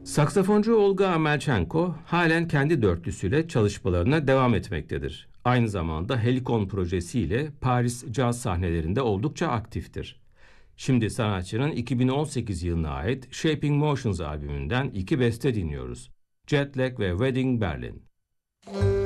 Saksafoncu Olga Amelchenko halen kendi dörtlüsüyle çalışmalarına devam etmektedir. Aynı zamanda Helikon projesiyle Paris caz sahnelerinde oldukça aktiftir. Şimdi sanatçının 2018 yılına ait Shaping Motions albümünden iki beste dinliyoruz. Jet Lag ve Wedding Berlin.